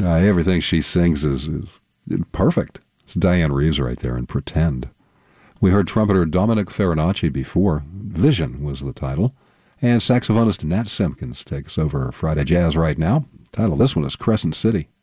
Everything she sings is perfect. It's Diane Reeves right there in Pretend. We heard trumpeter Dominic Farinacci before. Vision was the title. And saxophonist Nat Simpkins takes over Friday Jazz right now. The title of this one is Crescent City.